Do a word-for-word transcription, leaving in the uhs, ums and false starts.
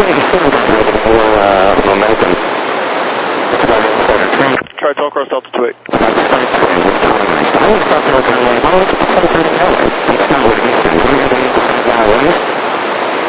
uh, momentum. Just about inside our train. Try to talk across Delta two eight. About twenty-three, with time. I was about to look at the seven thirty